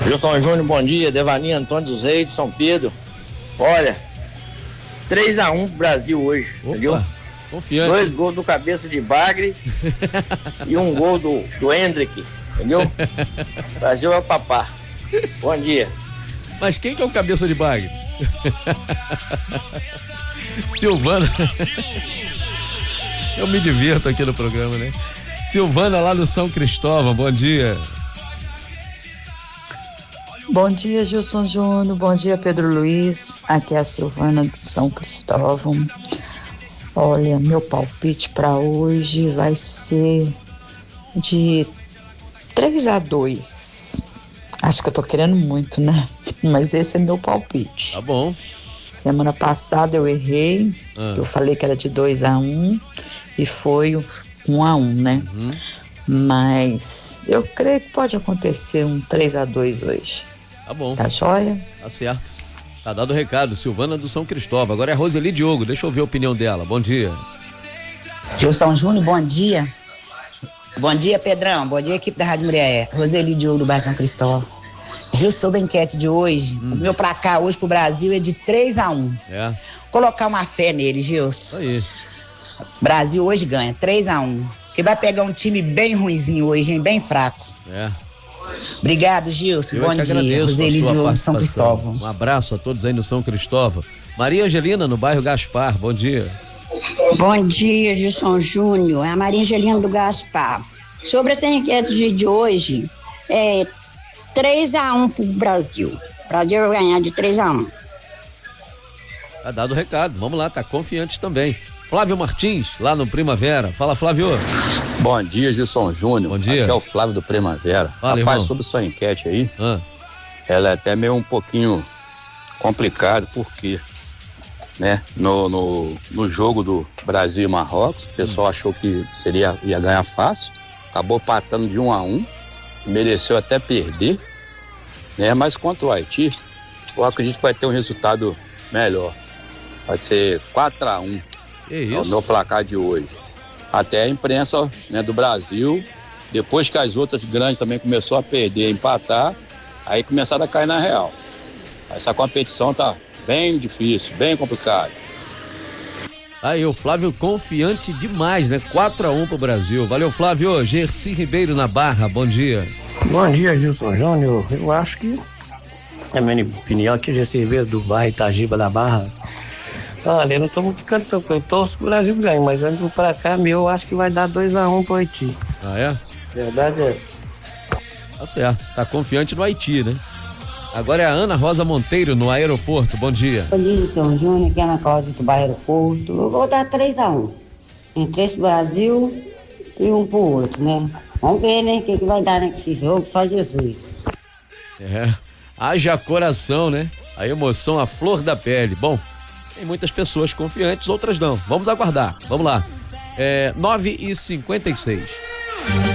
Gilson Júnior, bom dia. Devaninho Antônio dos Reis, São Pedro. Olha, 3-1 pro Brasil hoje, entendeu? Confiante. 2 gols do Cabeça de Bagre e 1 gol do Hendrick, entendeu? Brasil é o papá. Bom dia. Mas quem que é o Cabeça de Bagre? Silvana. Eu me divirto aqui no programa, né? Silvana lá do São Cristóvão, bom dia. Bom dia, Gilson Júnior, bom dia, Pedro Luiz, aqui é a Silvana do São Cristóvão. Olha, meu palpite para hoje vai ser de 3-2. Acho que eu tô querendo muito, né? Mas esse é meu palpite. Tá bom. Semana passada eu errei, eu falei que era de 2-1 e foi 1-1, né? Mas eu creio que pode acontecer um 3-2 hoje. Tá bom. Tá joia? Tá certo. Tá dado o recado, Silvana do São Cristóvão. Agora é a Roseli Diogo, deixa eu ver a opinião dela. Bom dia. Gilson Júnior, bom dia. Bom dia, Pedrão. Bom dia, equipe da Rádio Mulher. Roseli Diogo do bairro São Cristóvão. Justo sobre a enquete de hoje, o meu placar hoje pro Brasil é de 3-1. É. Colocar uma fé nele, Gilson. Aí. Brasil hoje ganha, 3-1. Que vai pegar um time bem ruinzinho hoje, hein? Bem fraco. É. Obrigado, Gilson. Eu Bom que dia. agradeço Roseli a sua Diogo, São participação. Cristóvão. Um abraço a todos aí no São Cristóvão. Maria Angelina, no bairro Gaspar, bom dia. Bom dia, Gilson Júnior. É a Maria Angelina do Gaspar. Sobre essa enquete de hoje, é 3-1 pro Brasil. O Brasil vai ganhar de 3-1. Tá dado o recado, vamos lá, tá confiante também. Flávio Martins, lá no Primavera. Fala, Flávio. Bom dia, Gilson Júnior. Bom dia. Aqui é o Flávio do Primavera. Fala, rapaz, irmão. sobre sua enquete aí, ela é até meio um pouquinho complicado, porque, né, no jogo do Brasil e Marrocos, o pessoal achou que ia ganhar fácil, acabou patando de 1-1, mereceu até perder, né, mas quanto ao Haiti, eu acredito que vai ter um resultado melhor. Vai ser 4-1. É o meu placar de hoje. Até a imprensa, né, do Brasil, depois que as outras grandes também começou a perder, empatar, aí começaram a cair na real. Essa competição tá bem difícil, bem complicada. Aí o Flávio confiante demais, né? 4-1 pro Brasil. Valeu, Flávio. Gersi Ribeiro na Barra, bom dia. Bom dia, Gilson Júnior. Eu acho que, é a minha opinião, que o Gersi Ribeiro do bairro Itagiba da Barra. Olha, eu não tô muito ficando tranquilo, eu torço que o Brasil ganhe, mas indo pra cá, eu acho que vai dar 2-1 pro Haiti. Ah, é? Verdade é essa. Tá certo, tá confiante no Haiti, né? Agora é a Ana Rosa Monteiro no aeroporto, bom dia. Bom dia, Gilson Júnior, aqui é Ana Cláudia do bairro Aeroporto. Eu vou dar 3-1. Em 3 pro Brasil e 1 pro outro, né? Vamos ver, né, o que vai dar nesse jogo, só Jesus. É, haja coração, né? A emoção, a flor da pele. Bom, tem muitas pessoas confiantes, outras não. Vamos aguardar, vamos lá. 9h56.